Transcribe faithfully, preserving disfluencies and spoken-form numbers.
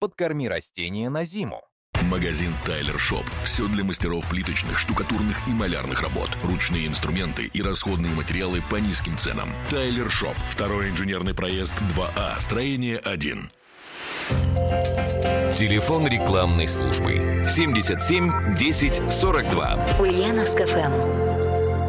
подкорми растения на зиму. Магазин Тайлер Шоп. Все для мастеров плиточных, штукатурных и малярных работ. Ручные инструменты и расходные материалы по низким ценам. Тайлер Шоп. Второй инженерный проезд два А. Строение один. Телефон рекламной службы семьдесят семь десять сорок два. Ульяновск эф эм.